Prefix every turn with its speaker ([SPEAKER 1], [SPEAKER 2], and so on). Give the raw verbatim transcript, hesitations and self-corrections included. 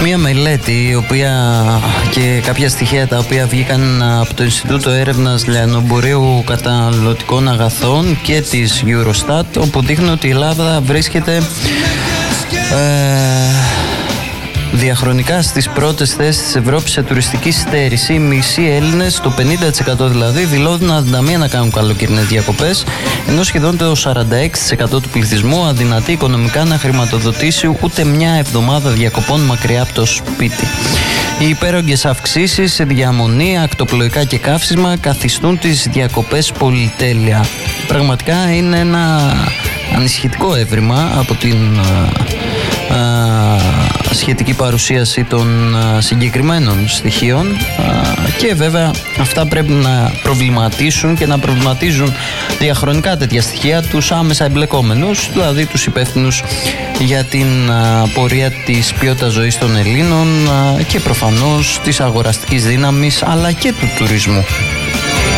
[SPEAKER 1] Μία μελέτη η οποία και κάποια στοιχεία τα οποία βγήκαν από το Ινστιτούτο Έρευνας Λιανομπορίου Καταναλωτικών Αγαθών και της Eurostat, όπου δείχνει ότι η Ελλάδα βρίσκεται ε, διαχρονικά στις πρώτες θέσεις της Ευρώπης σε τουριστική στέρηση. Οι μισοί Έλληνες, το πενήντα τοις εκατό δηλαδή, δηλώνουν αδυναμία να κάνουν καλοκαιρινές διακοπές, ενώ σχεδόν το σαράντα έξι τοις εκατό του πληθυσμού αδυνατεί οικονομικά να χρηματοδοτήσει ούτε μια εβδομάδα διακοπών μακριά από το σπίτι. Οι υπέρογγες αυξήσεις σε διαμονή, ακτοπλοϊκά και καύσιμα καθιστούν τις διακοπές πολυτέλεια. Πραγματικά είναι ένα ανησυχητικό έβριμα από την α, α, σχετική παρουσίαση των α, συγκεκριμένων στοιχείων, α, και βέβαια αυτά πρέπει να προβληματίσουν και να προβληματίζουν διαχρονικά τέτοια στοιχεία τους άμεσα εμπλεκόμενους, δηλαδή τους υπεύθυνους για την α, πορεία της ποιότητας ζωής των Ελλήνων α, και προφανώς της αγοραστικής δύναμης αλλά και του τουρισμού.